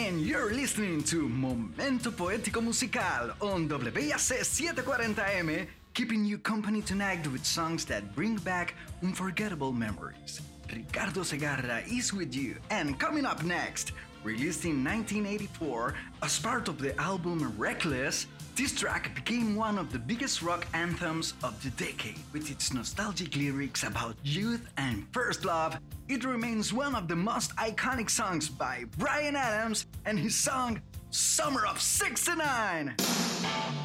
and you're listening to Momento Poético Musical on WAC 740M, keeping you company tonight with songs that bring back unforgettable memories. Ricardo Segarra is with you, and coming up next, released in 1984 as part of the album Reckless, this track became one of the biggest rock anthems of the decade. With its nostalgic lyrics about youth and first love, it remains one of the most iconic songs by Bryan Adams and his song Summer of '69.